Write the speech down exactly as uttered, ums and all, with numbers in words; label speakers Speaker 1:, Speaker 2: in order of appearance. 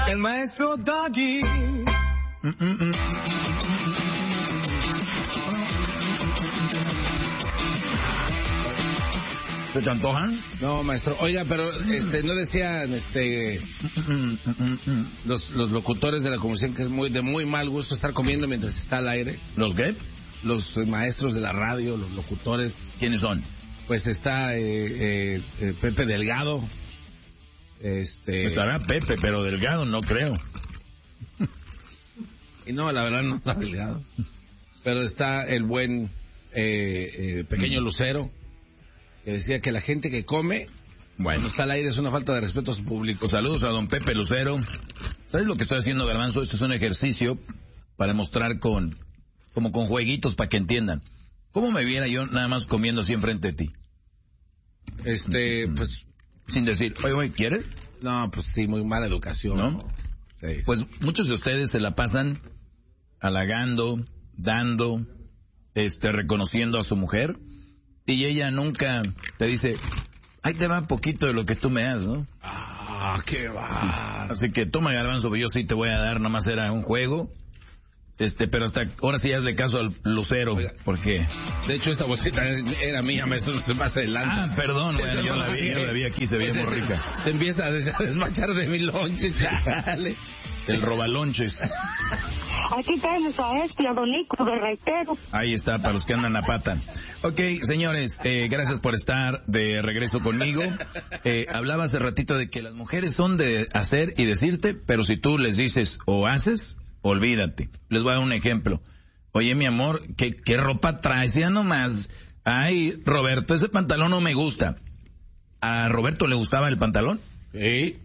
Speaker 1: El maestro Doggy. Mm, mm, mm.
Speaker 2: ¿Se te antojan?
Speaker 3: No, maestro. Oiga, pero este no decían este los los locutores de la comunicación que es muy de muy mal gusto estar comiendo mientras está al aire.
Speaker 2: ¿Los qué?
Speaker 3: Los maestros de la radio, los locutores.
Speaker 2: ¿Quiénes son?
Speaker 3: Pues está eh, eh, eh, Pepe Delgado. Este.
Speaker 2: Estará Pepe, pero Delgado no creo.
Speaker 3: Y no, la verdad no está Delgado. Pero está el buen eh, eh, pequeño Lucero, que decía que la gente que come, bueno, cuando está al aire es una falta de respeto a su público.
Speaker 2: Saludos a don Pepe Lucero. ¿Sabes lo que estoy haciendo, Garbanzo? Esto es un ejercicio para demostrar con, como con jueguitos para que entiendan. ¿Cómo me viera yo nada más comiendo así enfrente de ti?
Speaker 3: Este, pues...
Speaker 2: Sin decir, oye, oye, ¿quieres?
Speaker 3: No, pues sí, muy mala educación.
Speaker 2: ¿No?
Speaker 3: Sí.
Speaker 2: Pues muchos de ustedes se la pasan halagando, dando, este, reconociendo a su mujer, y ella nunca te dice, ahí te va poquito de lo que tú me das, ¿no?
Speaker 3: Ah, qué va.
Speaker 2: Sí. Así que toma, Garbanzo, yo sí te voy a dar, nomás era un juego. Este, pero hasta ahora sí hazle caso al Lucero. Oiga, porque
Speaker 3: de hecho esta bolsita era mía, maestro, se pasa adelante.
Speaker 2: Ah, perdón, bueno, yo la vi, yo la vi aquí, se veía muy rica.
Speaker 3: Te empieza a desmachar de mis lonches, dale.
Speaker 2: El robalonches.
Speaker 4: Aquí tenemos a este, a don Nico de Reitero.
Speaker 2: Ahí está, para los que andan a pata. Ok, señores, eh, gracias por estar de regreso conmigo. Eh, hablaba hace ratito de que las mujeres son de hacer y decirte, pero si tú les dices o haces, olvídate. Les voy a dar un ejemplo. Oye, mi amor, ¿qué, qué ropa traes? Ya nomás. Ay, Roberto, ese pantalón no me gusta. ¿A Roberto le gustaba el pantalón?
Speaker 3: Sí.